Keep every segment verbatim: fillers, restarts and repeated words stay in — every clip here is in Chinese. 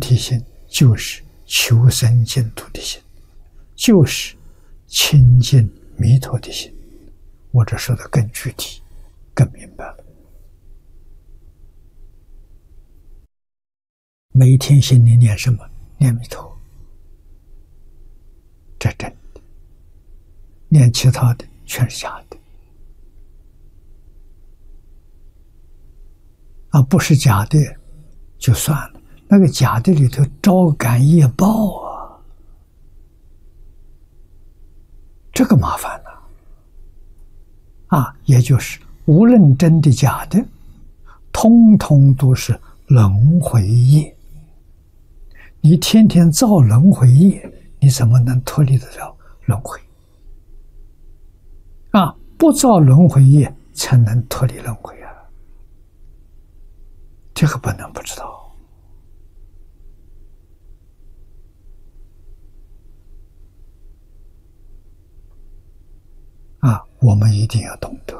提心就是求生净土的心，就是亲近弥陀的心。我这说的更具体更明白了。每天心里念什么？念弥陀，这真的。念其他的全是假的啊！不是假的就算了，那个假的里头招感业报啊，这个麻烦了啊！也就是无论真的假的，通通都是轮回业。你天天造轮回业，你怎么能脱离得了轮回啊？不造轮回业才能脱离轮回啊！这个不能不知道啊！我们一定要懂得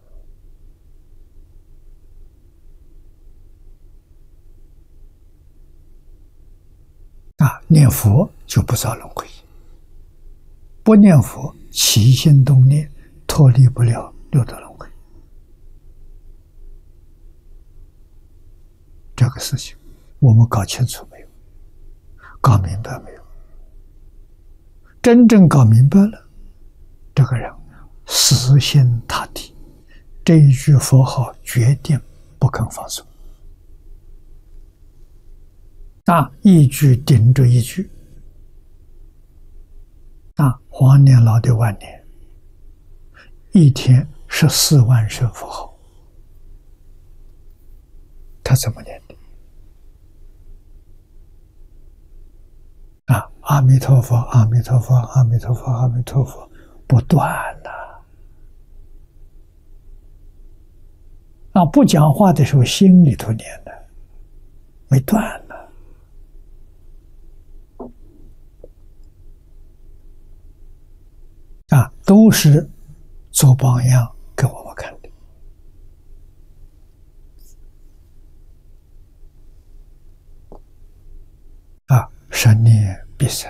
啊！念佛就不造轮回，不念佛起心动念，脱离不了六道轮回。这个事情我们搞清楚没有？搞明白没有？真正搞明白了，这个人死心塌地，这一句佛号决定不肯放松啊！一句顶着一句啊！黄年老的晚年，一天十四万声佛号，他怎么念的？啊！阿弥陀佛，阿弥陀佛，阿弥陀佛，阿弥陀佛，不断的啊！不讲话的时候，心里头念的，没断了啊！都是做榜样给我们看的啊！生念必生，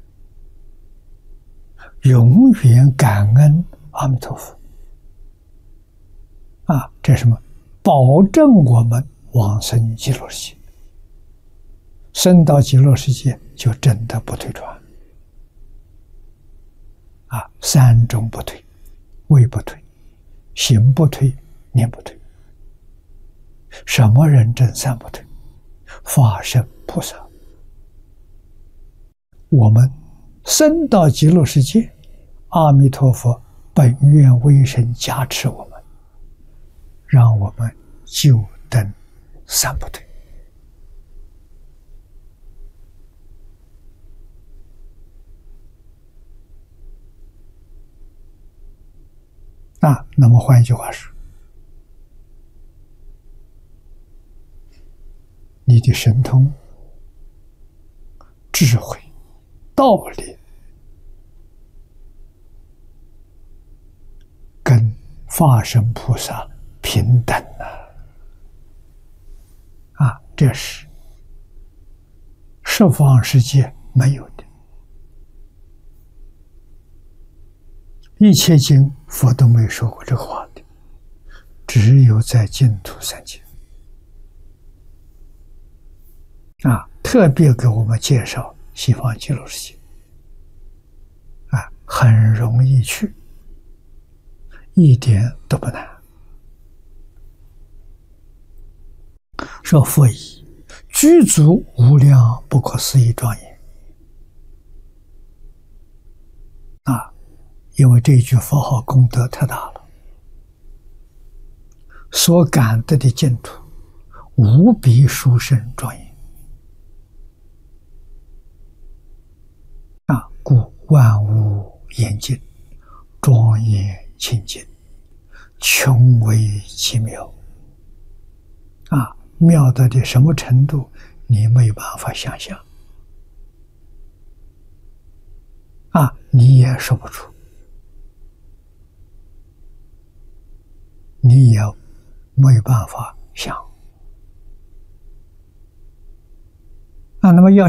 永远感恩阿弥陀佛啊！这是什么？保证我们往生极乐世界，生到极乐世界就真的不退转啊！三种不退：位不退，行不退，念不退。什么人真三不退？法身菩萨。我们生到极乐世界，阿弥陀佛本愿威神加持我们，让我们就登三不退啊！那么换一句话说，你的神通、智慧、道理跟法身菩萨平等啊！啊，这是十方世界没有的。一切经佛都没说过这个话的，只有在净土三界啊，特别给我们介绍西方极乐世界啊，很容易去，一点都不难。说佛以具足无量不可思议庄严啊！因为这一句佛号功德太大了，所感得的净土无比殊胜庄严啊！故万物严净，庄严清净，穷为其妙啊！妙到的什么程度，你没有办法想象啊！你也说不出，你也没有办法想啊，那么要